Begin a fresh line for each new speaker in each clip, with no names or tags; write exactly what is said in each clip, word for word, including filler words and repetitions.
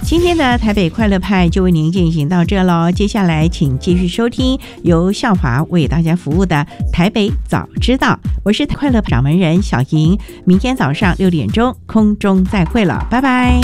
今天的台北快乐派就为您进行到这咯，接下来请继续收听由校华为大家服务的台北早知道，我是快乐掌门人小莹，明天早上六点钟空中再会了，拜拜。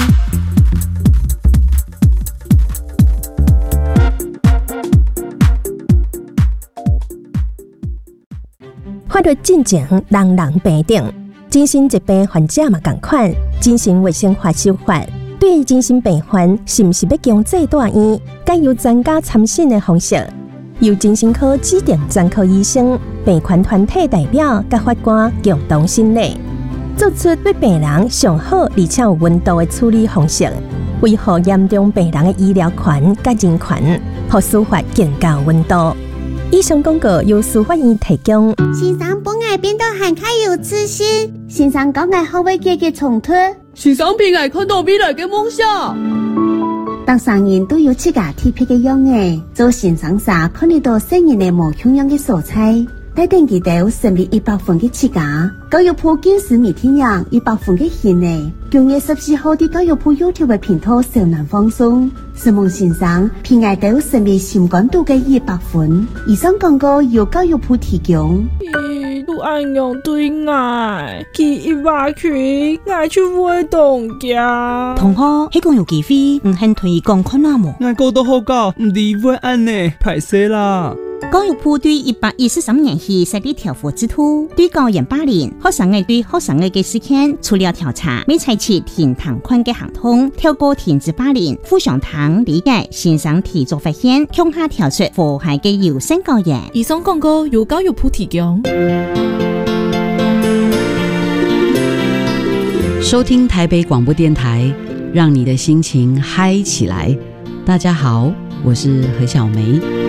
法律进前人人平等，精神疾病患者嘛同款，精神卫生法修法。对于精神病患是不是要强制住院，该由专家参审的方式，由精神科指定专科医生、病患团体代表甲法官共同审理，做出对病人上好而且有温度的处理方式，维护严重病人的医疗权甲人权，让司法更加温度。以上广告由司法院提供。
先生本爱变得很开有自信，先生讲爱好为解决冲突，
先生偏爱看到未来的梦想。
当三人都有自家特别的样诶，做先生啥看得到新人的无同样的素材，带定记得身边一百分的自家。教育部今时每天样一百分的现诶，九月十四号的教育部 YouTube 的频道上南放送。希望先生偏爱到身边情感度的一百分。以上广告由教育部提供。
咦，都按样对爱，去一百群，爱去活动家。
同學，迄個有機會唔肯推廣看哪麼？
我講到好高，唔理會按呢，歹勢啦。
教育部對一百一十三年起設立調課制度，對教員霸凌學生嘅對學生嘅嘅事件，除了調查，未採取停堂款嘅行動，透過停止霸凌、互相談理解，先生提早發現，向下調出禍害嘅優先教員。
以上廣告由教育部提供。
收聽台北廣播電台，讓你的心情嗨起來。大家好，我是何小梅。